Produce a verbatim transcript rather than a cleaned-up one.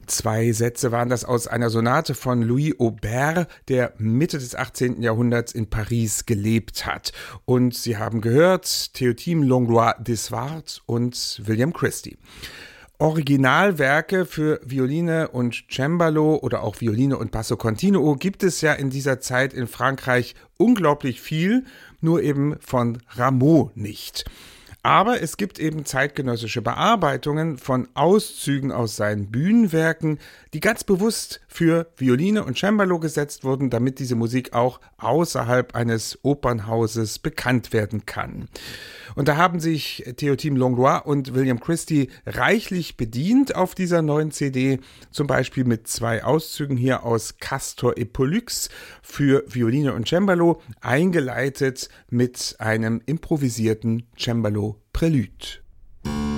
Zwei Sätze waren das aus einer Sonate von Louis Aubert, der Mitte des achtzehnten Jahrhunderts in Paris gelebt hat. Und Sie haben gehört Théotime Langlois d'Eswart und William Christie. Originalwerke für Violine und Cembalo oder auch Violine und Basso Continuo gibt es ja in dieser Zeit in Frankreich unglaublich viel, nur eben von Rameau nicht. Aber es gibt eben zeitgenössische Bearbeitungen von Auszügen aus seinen Bühnenwerken, die ganz bewusst für Violine und Cembalo gesetzt wurden, damit diese Musik auch außerhalb eines Opernhauses bekannt werden kann. Und da haben sich Théotime Langlois und William Christie reichlich bedient auf dieser neuen C D, zum Beispiel mit zwei Auszügen hier aus Castor et Pollux für Violine und Cembalo, eingeleitet mit einem improvisierten Cembalo Prelude.